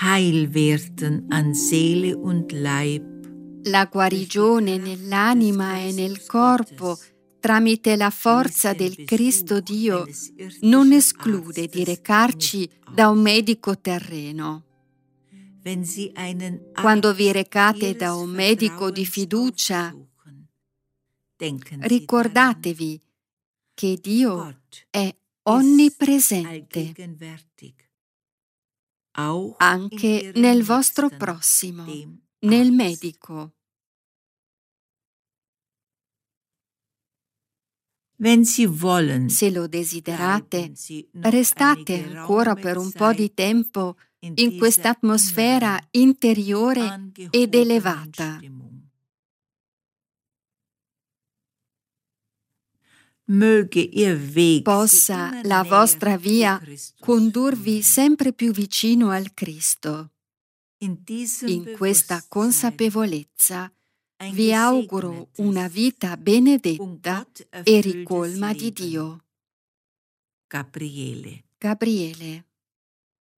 heil werden an Seele und Leib. La guarigione nell'anima e nel corpo tramite la forza del Cristo Dio non esclude di recarci da un medico terreno. Quando vi recate da un medico di fiducia, ricordatevi che Dio è onnipresente anche nel vostro prossimo, nel medico. Se lo desiderate, restate ancora per un po' di tempo in questa atmosfera interiore ed elevata. Possa la vostra via condurvi sempre più vicino al Cristo. In questa consapevolezza vi auguro una vita benedetta e ricolma di Dio. Gabriele. Gabriele.